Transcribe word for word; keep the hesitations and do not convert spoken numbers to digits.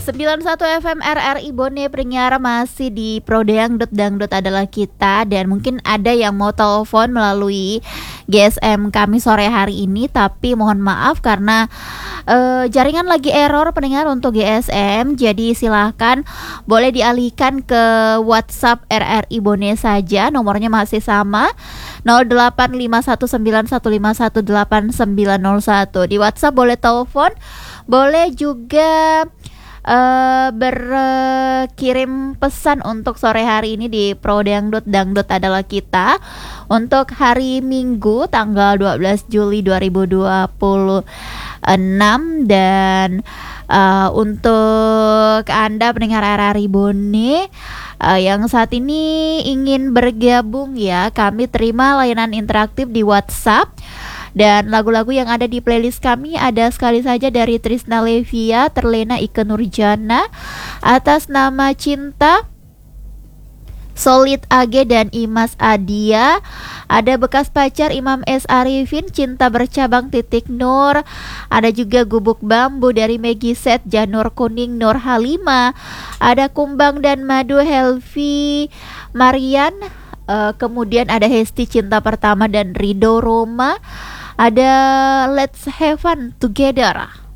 sembilan puluh satu F M R R I Bone pendengar, masih di Pro Dangdut, Dangdut adalah kita. Dan mungkin ada yang mau telepon melalui G S M kami sore hari ini, tapi mohon maaf karena uh, jaringan lagi error pendengar untuk G S M. Jadi silahkan boleh dialihkan ke WhatsApp R R I Bone saja. Nomornya masih sama nol delapan lima satu sembilan satu lima satu delapan sembilan nol satu. Di WhatsApp boleh telepon, boleh juga Uh, berkirim pesan untuk sore hari ini di Pro Dangdut, Dangdut adalah kita, untuk hari Minggu tanggal dua belas Juli dua ribu dua puluh enam. Dan uh, untuk Anda pendengar R R I Bone uh, yang saat ini ingin bergabung, ya, kami terima layanan interaktif di WhatsApp. Dan lagu-lagu yang ada di playlist kami ada sekali saja dari Trisna Levia, Terlena Ike Nurjana, Atas Nama Cinta, Solid A G dan Imas Adia. Ada Bekas Pacar Imam S. Arifin, Cinta Bercabang Titik Nur. Ada juga Gubuk Bambu dari Megi Set, Janur Kuning Nur Halima. Ada Kumbang dan Madu Helvi Marian. uh, Kemudian ada Hesti Cinta Pertama dan Rido Roma. Ada Let's Have Fun Together.